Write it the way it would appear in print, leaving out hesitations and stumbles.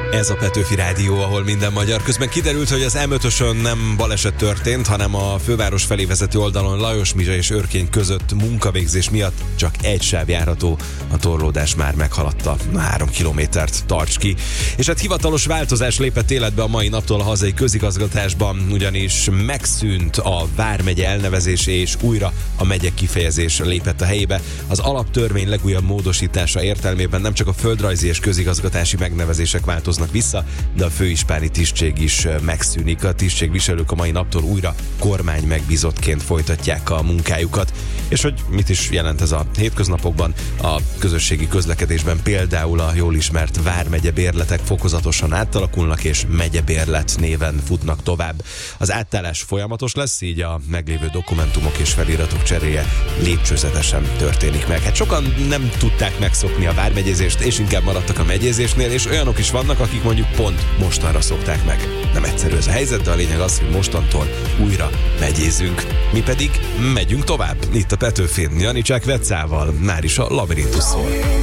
Ez a Petőfi Rádió, ahol minden magyar. Közben kiderült, hogy az M5-ösön nem baleset történt, hanem a főváros felé vezető oldalon Lajosmizsa és Örkény között munkavégzés miatt csak egy sáv járható. A torlódás már meghaladta 3 kilométert, tarts ki. És hát hivatalos változás lépett életbe a mai naptól a hazai közigazgatásban, ugyanis megszűnt a vármegye elnevezése és újra a megye kifejezés lépett a helyébe. Az alaptörvény legújabb módosítása értelmében nem csak a földrajzi és közigazgatási megnevezések változnak vissza, de a főispáni tisztség is megszűnik. A tisztségviselők a mai naptól újra kormány megbízottként folytatják a munkájukat. És hogy mit is jelent ez a hétköznapokban? A közösségi közlekedésben például a jól ismert vármegye bérletek fokozatosan átalakulnak, és megyebérlet néven futnak tovább. Az átállás folyamatos lesz, így a meglévő dokumentumok és feliratok cseréje lépcsőzetesen történik meg. Hát sokan nem tudták megszokni a vármegyézést, és inkább maradtak a megyézésnél, és olyanok is vannak, akik mondjuk pont mostanra szokták meg. Nem egyszerű ez a helyzet, de a lényeg az, hogy mostantól újra megyézünk. Mi pedig megyünk tovább. Itt a Petőfin, Janicsák Veccával, már is a Labirintus szól.